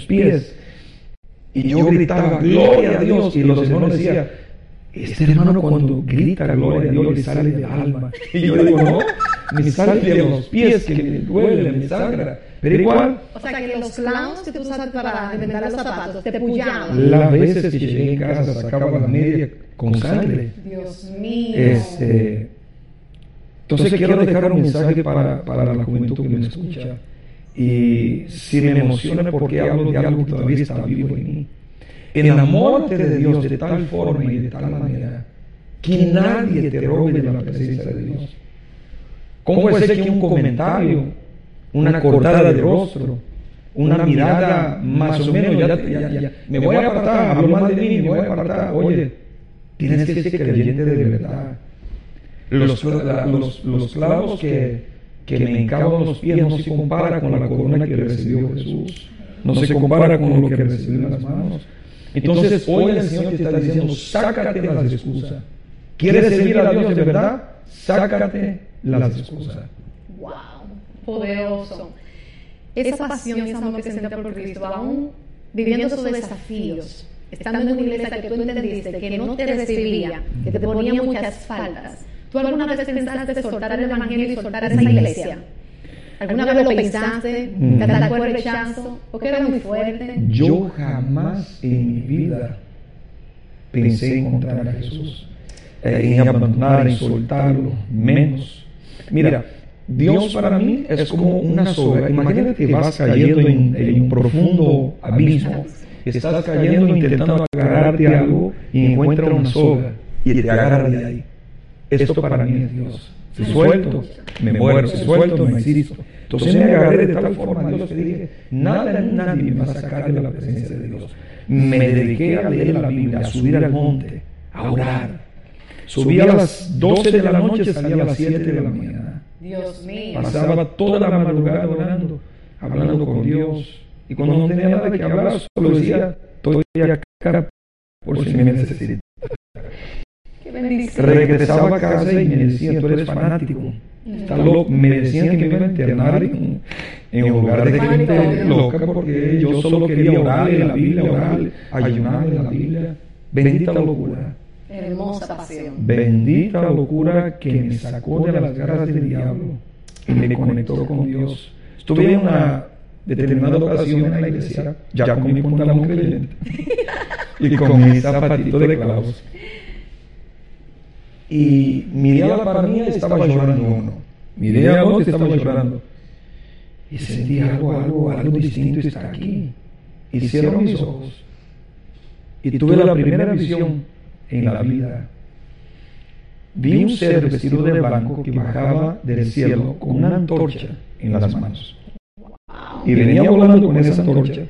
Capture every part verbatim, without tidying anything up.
pies. Y yo gritaba, gloria a Dios, y los hermanos decían, este hermano cuando grita gloria a Dios le sale del alma. Y yo digo, no, me sale de los pies, que me duele, me sangra. Pero igual. O sea, que los clavos que tú usas para remendar los zapatos te pullaban. Las veces que llegué en casa sacaba la media con sangre. Dios mío. Este, entonces quiero dejar un mensaje para, para la juventud que me escucha. Y si me emociona porque hablo de algo que todavía está vivo en mí. Enamórate de Dios de tal forma y de tal manera que nadie te robe de la presencia de Dios. ¿Cómo puede ser que un comentario, una cortada de rostro, una mirada más o menos, ya, ya, ya, me voy a apartar, hablo mal de mí, me voy a apartar? Oye, tienes que ser creyente de verdad. Los, la, los, los clavos que, que me encaban los pies no se compara con la corona que recibió Jesús, no se compara con lo que recibió en las manos. Entonces hoy el Señor te está diciendo, sácate las excusas. ¿Quieres servir a Dios de verdad? Sácate las excusas. Wow, poderoso. Esa pasión y ese amor que siente por Cristo, aún viviendo esos desafíos, estando en una iglesia que tú entendiste que no te recibía, que te ponía muchas faltas, ¿tú alguna vez pensaste soltar el evangelio y soltar esa iglesia? ¿Alguna vez lo pensaste? ¿Te atacó el rechazo? ¿Porque era muy fuerte? Yo jamás en mi vida pensé en encontrar a Jesús, eh, en abandonar, en soltarlo, menos. Mira, Dios para mí es como una soga. Imagínate que vas cayendo en, en un profundo abismo, estás cayendo intentando agarrarte a algo y encuentras una soga y te agarras de ahí. Esto para mí es Dios. Si suelto, me muero. Si suelto, no existo. Entonces me agarré de tal forma a Dios que dije, nada ni nadie me va a sacar de la presencia de Dios. Me dediqué a leer la Biblia, a subir al monte, a orar. Subía a las doce de la noche, salía a las siete de la mañana. Dios mío. Pasaba toda la madrugada orando, hablando con Dios. Y cuando no tenía nada que hablar, solo decía, estoy acá por si me necesitas. Regresaba a casa y me decían, tú eres fanático, estás loco. Me decían que me iba a internar en, en un lugar de gente loca porque yo solo quería orar en la Biblia, orar, ayunar en la Biblia. Bendita locura. Hermosa pasión. Bendita locura que me sacó de las garras del diablo y me conectó con Dios. Estuve en una determinada ocasión en la iglesia, ya con mi pantalón creyente y con mi zapatito de clavos. Y miré a la par mía y estaba llorando uno. Miré a otro y estaba llorando. Y sentí algo, algo, algo distinto está aquí. Y cierro mis ojos. Y tuve la primera visión en la vida. Vi un ser vestido de blanco que bajaba del cielo con una antorcha en las manos. Y venía volando con esa antorcha.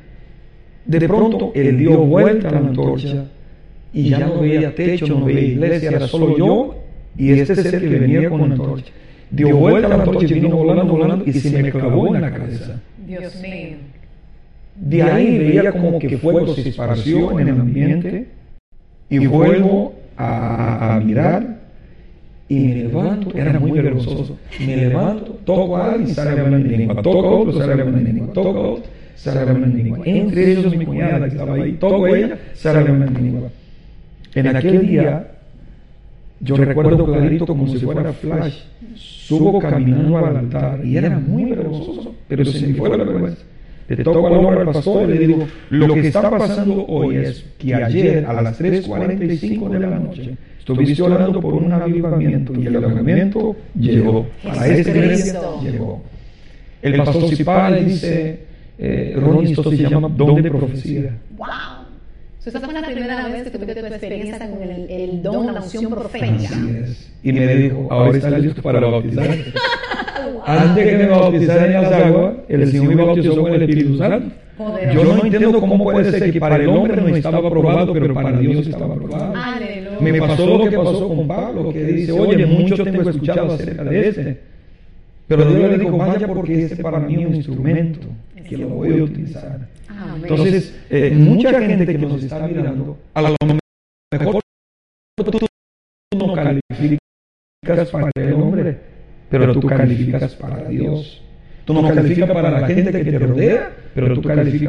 De pronto él dio vuelta a la antorcha y ya no veía techo, no veía iglesia, era solo yo y este ser que venía con la antorcha. Dio vuelta a la antorcha y vino volando, volando y se me clavó en la cabeza. Dios mío. De ahí veía como que fuego se esparció en el ambiente y vuelvo a, a mirar y me levanto, era muy vergonzoso, me levanto, toco a alguien, sale hablando en lengua, toco a otro, sale hablando en lengua, toco a otro, sale hablando en lengua. Entre ellos mi cuñada que estaba ahí, toco a ella, sale hablando en lengua. En aquel día, yo recuerdo clarito como si fuera flash, subo caminando al altar y era muy vergonzoso, pero se me fue la vergüenza. Le toco al hombre al pastor y le digo, lo que está pasando hoy es que ayer a las tres cuarenta y cinco de la noche estuviste orando por un avivamiento y el avivamiento llegó. Para esta iglesia llegó. El pastor Cipá le dice, eh, Ronnie, esto se llama don de profecía. ¡Wow! Esa fue la primera vez que tuviste tu experiencia con el, el don, la unción profética. Así es. Y me dijo, ahora está listo para bautizarte. Antes que me bautizara en las aguas, el Señor me bautizó con el Espíritu Santo. Poderoso. Yo no entiendo cómo puede ser que para el hombre no estaba aprobado, pero para Dios estaba aprobado. Aleluya. Me pasó lo que pasó con Pablo, que dice, oye, mucho tengo escuchado acerca de este. Pero Dios le dijo, vaya porque este para mí es un instrumento que lo voy a utilizar. Amén. Entonces, eh, mucha gente que nos está mirando, a lo mejor tú no calificas para el hombre, pero tú calificas para Dios. Tú no calificas para la gente que te rodea, pero tú calificas para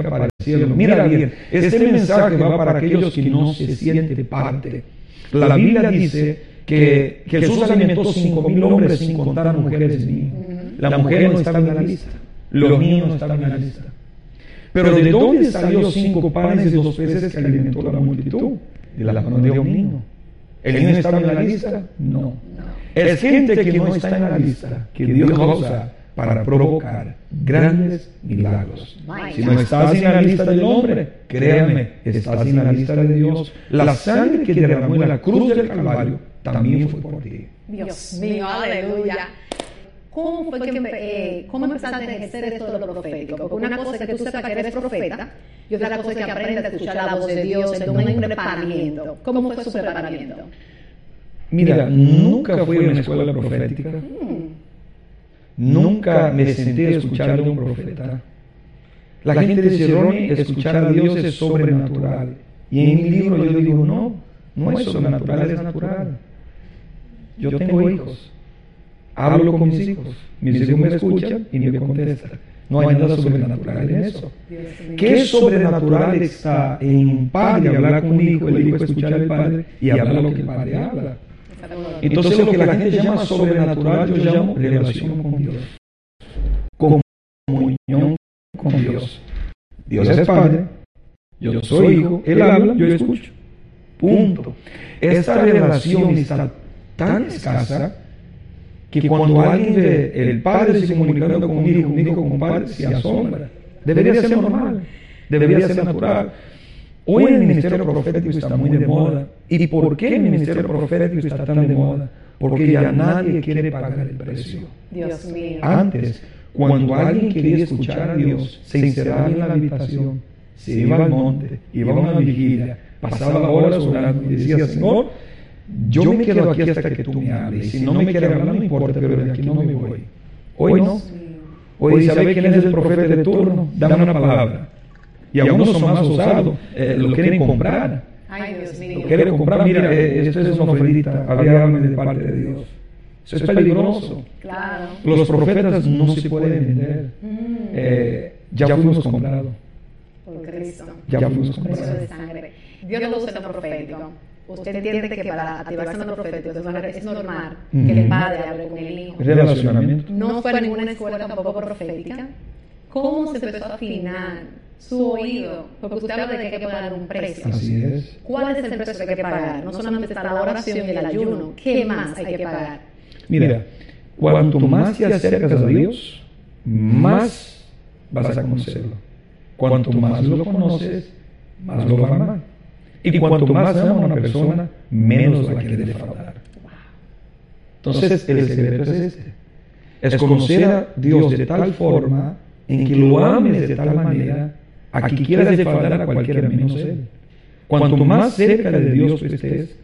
cielo. Mira bien, este mensaje va para aquellos que no se sienten parte. La Biblia dice que Jesús alimentó cinco mil hombres sin contar mujeres y niños. La mujer no estaba en la lista, los niños no estaban en la lista. Pero ¿de dónde salió cinco panes y dos peces que alimentó la multitud? De la mano de un niño. ¿El niño estaba en la lista? No. Es gente que no está en la lista, que Dios usa para provocar grandes milagros. Si no estás en la lista del hombre, créame, estás en la lista de Dios. La sangre que derramó en la cruz del Calvario también fue por ti. Dios mío, aleluya. ¿Cómo fue que eh, cómo empezaste a ejercer esto de lo profético? Porque una cosa es que tú sepas que eres profeta y otra cosa es que aprendas a escuchar la voz de Dios en un preparamiento. ¿Cómo fue su preparamiento? Mira, nunca fui a una escuela profética. Hmm. Nunca me senté a escuchar a un profeta. La gente dice, Ronnie, escuchar a Dios es sobrenatural. Y en mi libro yo digo, no, no es sobrenatural, es natural. Yo tengo hijos. Hablo con mis hijos. Mis hijos me escuchan y me contestan. No hay nada sobrenatural en eso. ¿Qué sobrenatural está en un padre hablar con un hijo, el hijo escuchar al padre y hablar lo que el padre habla? Entonces lo que la gente llama sobrenatural, yo llamo relación con Dios. Comunión con Dios. Dios es Padre, yo soy hijo, Él habla, yo escucho. Punto. Esta relación está tan escasa que cuando alguien ve el padre se comunicando con un hijo, un hijo con un padre, se asombra. Debería ser normal, debería ser natural. Hoy el ministerio profético está muy de moda. ¿Y por qué el ministerio profético está tan de moda? Porque ya nadie quiere pagar el precio. Dios mío. Antes, cuando alguien quería escuchar a Dios, se encerraba en la habitación, se iba al monte, iba a una vigilia, pasaba horas orando y decía, Señor, yo me quedo aquí hasta que tú me hables. Si no me quieres hablar, no importa, pero de aquí no me voy. Hoy no. Hoy dice, ¿sabe quién es el profeta de turno? Dame una palabra. Y algunos son más osados, eh, lo quieren comprar. Ay, Dios mío. Lo quieren comprar, mira, eh, esto es una ofrendita, háblame de parte de Dios. Eso es peligroso. Claro. Los profetas no se pueden vender. Mm. Eh, ya fuimos comprados. Por Cristo. Ya fuimos comprados. Precio de sangre. Dios lo usa en lo profético. Usted entiende que para activarse en lo profético es normal mm. que el padre hable con el hijo. Relacionamiento. No fue a ninguna escuela tampoco profética. ¿Cómo se empezó a afinar su oído? Porque usted habla de que hay que pagar un precio. Así es. ¿Cuál es el precio que hay que pagar? No solamente está la oración y el ayuno. ¿Qué más hay que pagar? Mira, cuanto más te acercas a Dios, más vas a conocerlo. Cuanto más lo conoces, más lo vas a amar. Y cuanto más ama a una persona, menos la quiere defraudar. Entonces, el secreto es este. Es conocer a Dios de tal forma en que lo ames de tal manera a que quieras defraudar a cualquiera menos Él. Cuanto más cerca de Dios tú estés,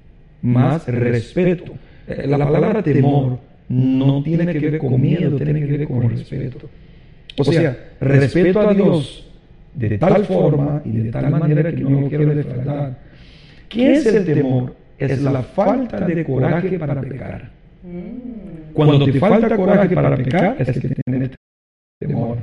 más respeto. La palabra temor no tiene que ver con miedo, tiene que ver con respeto. O sea, respeto a Dios de tal forma y de tal manera que no lo quiero defraudar. ¿Qué es el temor? Es la falta de coraje para pecar. Cuando te falta coraje para pecar, es que tienes temor.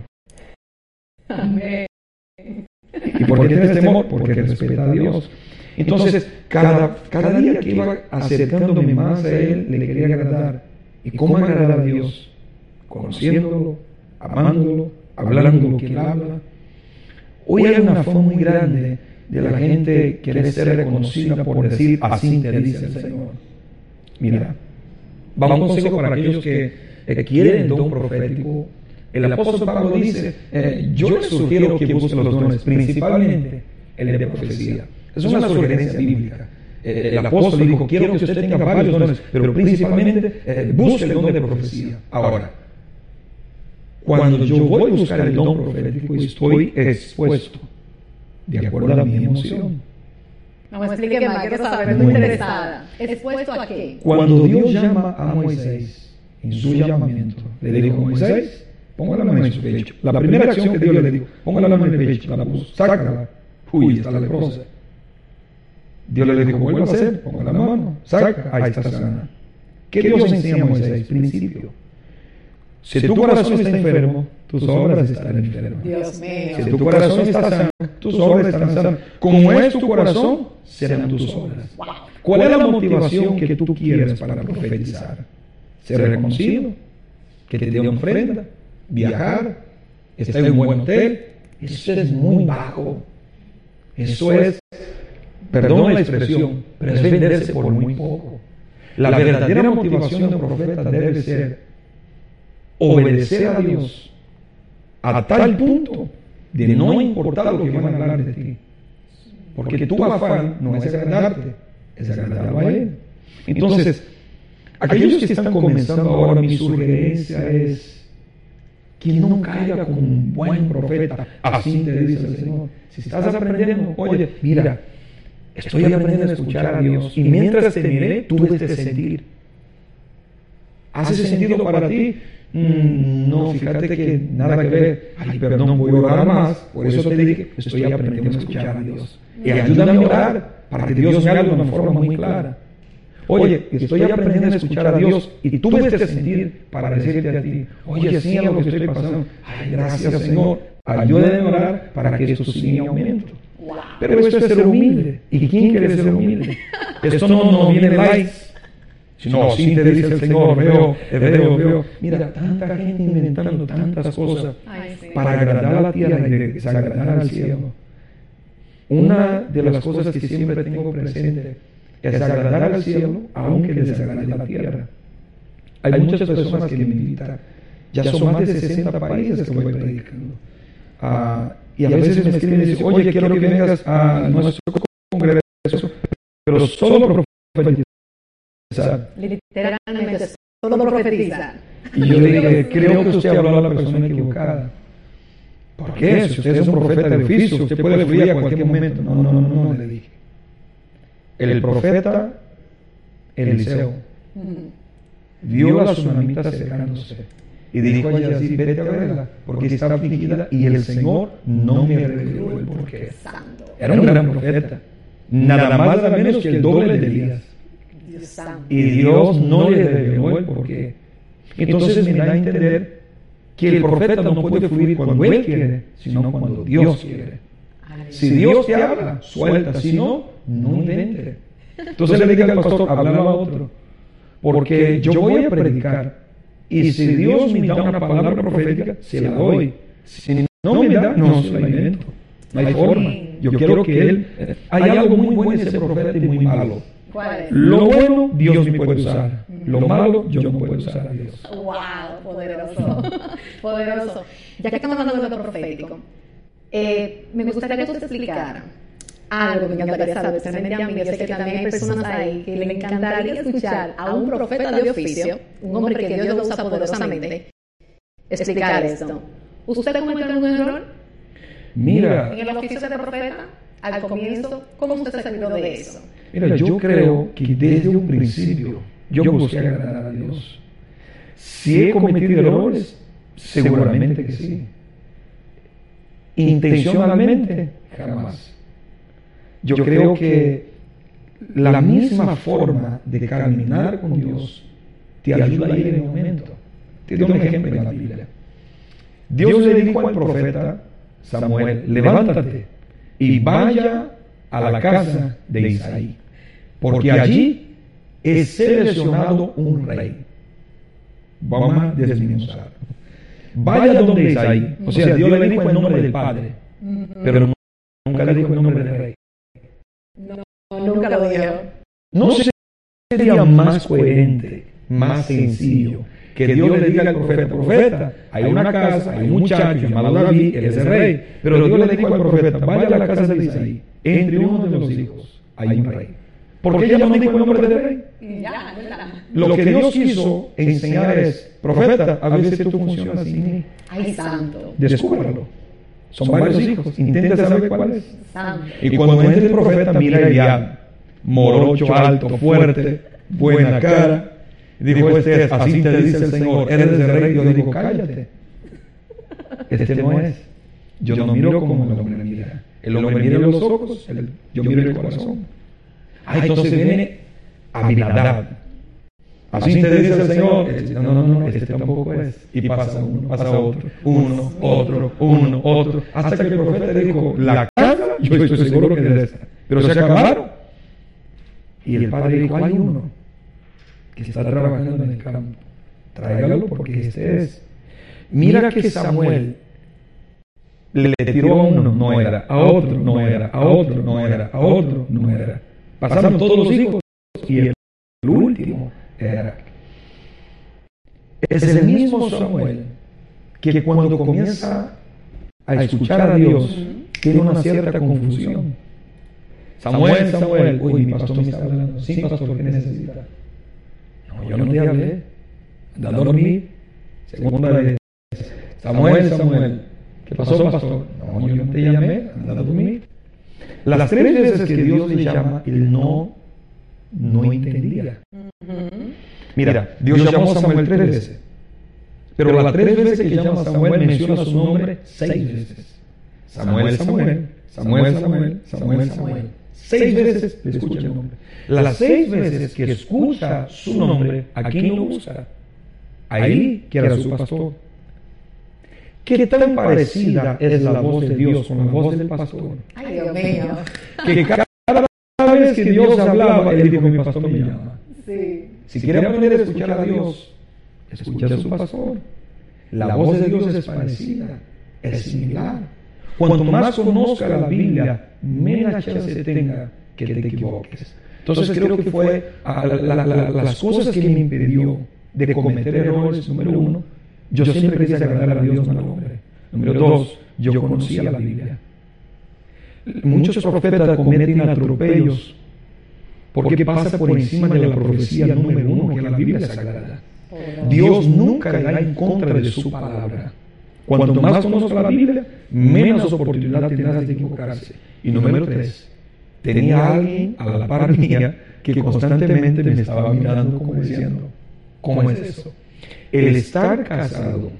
Amén. ¿Y por qué tienes temor? Porque respeta a Dios. Entonces, cada, cada día que iba acercándome más a Él, le quería agradar. ¿Y cómo agradar a Dios? Conociéndolo, amándolo, hablando lo que Él habla. Hoy hay una forma muy grande de la gente querer ser reconocida por decir, así te dice el Señor. Mira, va un consejo para aquellos que eh, quieren el don profético. El apóstol Pablo dice, eh, yo les sugiero que busquen los dones, principalmente el de profecía. Es una sugerencia bíblica. Eh, el apóstol dijo, quiero que usted tenga varios dones, pero principalmente eh, busque el don de profecía. Ahora, cuando yo voy a buscar el don profético, estoy expuesto, de acuerdo a mi emoción. No me explique más, quiero saber, estoy muy interesada. ¿Expuesto a qué? Cuando Dios llama a Moisés, en su llamamiento, le dijo a Moisés, ponga la mano en su pecho. La primera acción que Dios le dijo, ponga la mano en el pecho, la puso, sácala. Uy, está la leprosa. Dios le dijo, vuelva a hacer, ponga la mano, saca, ahí está sana. ¿Qué Dios enseña a Moisés? Principio. Si tu corazón está enfermo, tus obras estarán enfermas. Dios mío. Si tu corazón está sano, tus obras estarán sanas. Como es tu corazón, serán tus obras. ¿Cuál es la motivación que tú quieres para profetizar? Ser reconocido, que te dé una ofrenda, viajar, estar en un buen hotel. Eso es muy bajo. Eso es, perdón la expresión, pero es venderse por muy poco. La verdadera motivación de un profeta debe ser obedecer a Dios a tal punto de no importar lo que van a hablar de ti. Porque tu afán no es agradarte, es agradarlo a Él. Entonces, aquellos que están comenzando ahora, mi sugerencia es que no caiga como un buen profeta. Así te dice el Señor. Si estás aprendiendo, oye, mira, estoy aprendiendo a escuchar a Dios y mientras te miré, tuve este sentir. ¿Hace sentido para ti? Mm, no, fíjate que nada que ver. Ay, perdón, voy a orar más. Por eso te dije, estoy aprendiendo a escuchar a Dios. Y ayúdame a orar para que Dios me hable de una forma muy clara. Oye, estoy aprendiendo a escuchar a Dios y tuve este sentir para decirte a ti, oye, sí, a lo que estoy pasando. Ay, gracias, Señor. Ayúdame a orar para que esto siga en aumento. Wow. Pero esto es ser humilde. ¿Y quién quiere ser humilde? Esto no, no viene likes. Sino, así te dice el Señor, veo, veo, veo. Mira, tanta gente inventando tantas cosas Ay, sí. para agradar a la tierra y desagradar al cielo. Una de las cosas que siempre tengo presente es agradar al cielo, aunque desagrade a la tierra. Hay muchas personas que me invitan. Ya son más de sesenta países que voy predicando. Uh, y a veces me escriben y dicen, oye, quiero que vengas a nuestro congreso, pero solo profetizar. Literalmente, solo profetizar. Y yo le dije, creo que usted habló a la persona equivocada. ¿Por qué? Si usted es un profeta de oficio, usted puede fluir a cualquier momento. No, no, no, no, no, le dije. El profeta Eliseo vio a la tsunamita acercándose y dijo a ella así, vete a verla, porque está afligida y el Señor no me reveló el porqué. Era un gran profeta, nada más nada menos que el doble de Elías. Y Dios no le reveló el porqué. Entonces me da a entender que el profeta no puede fluir cuando él quiere, sino cuando Dios quiere. Si Dios te habla, suelta, si no, no invente. Entonces le diga al pastor, háblale a otro. Porque yo voy a predicar. Y si Dios me da una palabra profética, se la doy. Si no me da, no se la invento. No hay forma. Yo quiero que él... Hay algo muy bueno en ese profeta y muy malo. ¿Cuál es? Lo bueno, Dios me puede usar. Lo malo, yo no puedo usar a Dios. ¡Wow! Poderoso. Poderoso. Ya que estamos hablando de lo profético, eh, me gustaría que tú te explicaras algo que me encantaría saber, especialmente a mí. Yo sé que también hay personas ahí que le encantaría escuchar a un profeta de oficio, un hombre que Dios lo usa poderosamente, explicar esto. ¿Usted cometió algún error? Mira. En el oficio de profeta, al comienzo, ¿cómo usted se libró de eso? Mira, yo creo que desde un principio yo busqué agradar a Dios. Si he cometido errores, seguramente que sí. Intencionalmente, jamás. Yo creo que la misma forma de caminar con Dios te ayuda a ir en un momento. Te doy un ejemplo en la Biblia. Dios le dijo al profeta Samuel, levántate y vaya a la casa de Isaí, porque allí he seleccionado un rey. Vamos a desmenuzar. Vaya donde Isaí, o sea, Dios le dijo el nombre del Padre, pero nunca le dijo el nombre del rey. No, nunca lo dijo. ¿No sería más coherente, más sencillo, que Dios le diga al profeta, profeta, hay una casa, hay un muchacho llamado David, él es el rey, pero Dios le dijo al profeta, vaya a la casa de Isaí, entre uno de los hijos hay un rey? ¿Por qué ella no dijo el nombre del rey? Ya, Lo que Dios quiso enseñar es, profeta, a veces tú funcionas así. Ay, santo. Descúbralo. Son varios hijos, intenta saber cuál es. Santo. Y cuando entre el profeta, mira a Eliab, morocho, alto, fuerte, buena cara. Dijo, este es, así te dice el Señor, eres el rey. Yo digo, cállate. Este no es. Yo no miro como el hombre mira. El hombre mira los ojos, el, yo miro el corazón. Ah, entonces viene Abinadab. así te dice el Señor. Este, no, no, no, este tampoco es. Y pasa uno, pasa otro, uno, otro, uno, otro, hasta que el profeta le dijo, la casa, yo estoy seguro que es de esta, pero se acabaron. Y el padre dijo, hay uno que está trabajando en el campo, tráigalo porque este es. Mira que Samuel le tiró a uno, no era, a otro, no era, a otro, no era, a otro, no era. Pasaron todos los hijos y el último era. Es el mismo Samuel que cuando comienza a escuchar a Dios tiene una cierta confusión. Samuel, Samuel, uy, mi pastor me está hablando. Sí, pastor, ¿qué necesita? No, yo no te hablé. Anda a dormir. Segunda vez. Samuel, Samuel, ¿qué pasó, pastor? No, yo no te llamé. Anda a dormir. Las tres veces que Dios le llama, él no, no entendía. Mira, Dios llamó a Samuel tres veces. Pero las tres veces que llama a Samuel menciona su nombre seis veces. Samuel, Samuel, Samuel, Samuel, Samuel, Samuel. Seis veces le escucha el nombre. Las seis veces que escucha su nombre, ¿a quién lo usa? Ahí, que era su pastor. ¿Qué tan parecida es la voz de Dios con la voz del pastor? Ay, Dios mío. Que cada vez que Dios hablaba, él dijo, mi pastor me llama. Sí. Si quiere aprender a escuchar a Dios, escucha a su pastor. La voz de Dios es parecida, es similar. Cuanto más conozca la Biblia, menos chance tenga que te equivoques. Entonces creo que fue a, la, la, la, las cosas que me impidió de cometer errores. Número uno, yo siempre quise agradar a Dios, no al hombre. Número dos, yo conocía la Biblia. Muchos profetas cometen atropellos porque pasa por encima de la profecía número uno, que la Biblia es sagrada. Dios nunca irá en contra de su palabra. Cuanto más conozca la Biblia, menos oportunidad tendrás de equivocarse. Y número tres, tenía a alguien a la par mía que constantemente me estaba mirando como diciendo, ¿cómo es eso? El estar casado,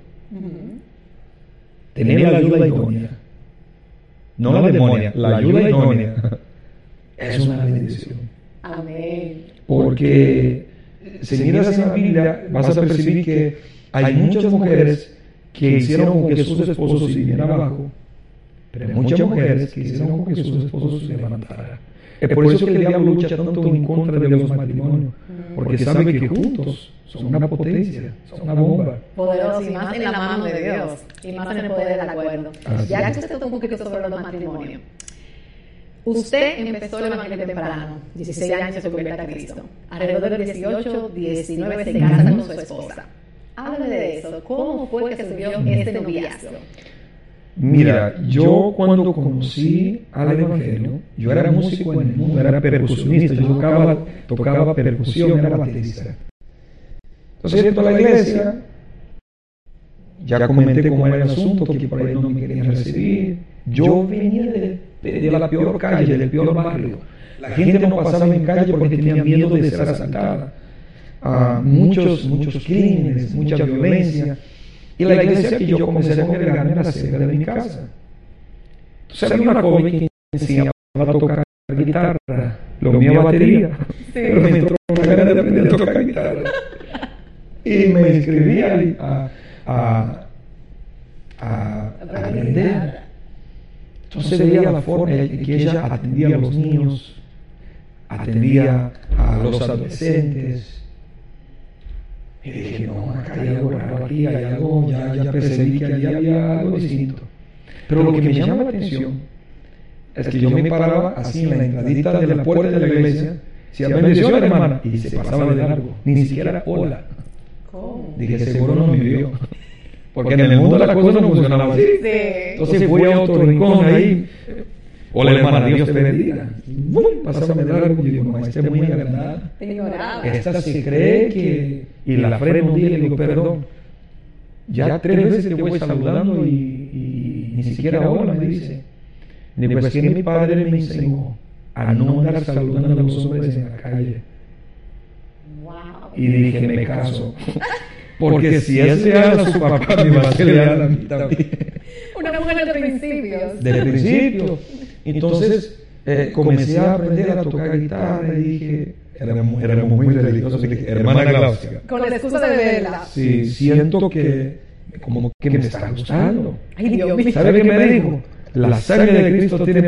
tener la ayuda idónea, no la demonia, la ayuda idónea, es una bendición. Amén. Porque si miras en la Biblia, vas a percibir que hay muchas mujeres que hicieron con que sus esposos se vinieran abajo, pero hay muchas mujeres que hicieron con que sus esposos se levantaran. Es por eso que el diablo lucha tanto en contra de los matrimonios, porque sabe que juntos son una potencia, son una bomba. Poderosos y más en la mano de Dios, y más en el poder del acuerdo. Ya que usted tocó un poquito sobre los matrimonios, usted empezó el evangelio temprano, dieciséis años se convierte a Cristo. Alrededor de dieciocho, diecinueve se casa con su esposa. Háblame de eso. ¿Cómo fue que se dio este noviazgo? Mira, yo cuando conocí al evangelio, yo era músico en el mundo, era percusionista, yo tocaba, tocaba percusión, era baterista. Entonces, entro a la iglesia, ya comenté cómo era el asunto, que por ahí no me querían recibir. Yo venía de, de la peor calle, del peor barrio. La gente no pasaba en calle porque tenía miedo de ser asaltada. Uh, muchos, muchos crímenes, mucha violencia. Y la iglesia que yo comencé a congregarme era cerca de mi casa. Entonces había una joven que enseñaba a tocar guitarra, lo mío batería, sí. Pero me entró una gana de aprender a tocar guitarra. Y me inscribí a, a, a, a aprender. Entonces veía la forma en que ella atendía a los niños, atendía a los adolescentes. Y dije, no, acá hay algo raro, aquí hay algo, ya, ya percibí que allí había algo distinto. Pero lo que me llama la atención es que yo me paraba así en la entradita de la puerta de la iglesia, si había bendición, hermana, y se pasaba de largo, ni siquiera hola. ¿Cómo? Dije, seguro no me vio. Porque en el mundo las cosas no funcionaban así. Sí. Entonces fui a otro rincón ahí. Hola, hermana, Dios te bendiga. ¡Bum! Pásame de largo. Y digo, no, esta es muy agradada. Esta se cree que... Y la freno un día y le digo, perdón. Ya tres veces te voy saludando y, y ni siquiera hola me dice. Digo, es que mi padre me enseñó a no andar saludando a los hombres en la calle. Wow. Y dije, me caso. Porque si él se habla a su papá, me va a ser leal a mí también. Una mujer de principios. De principio. Entonces eh, comencé a aprender a tocar guitarra y dije, éramos, éramos muy religiosos, hermana Glaucia. Con la excusa de verla. Sí, siento que como que me está gustando. Ay, Dios mío. ¿Sabe qué me dijo? La sangre de Cristo tiene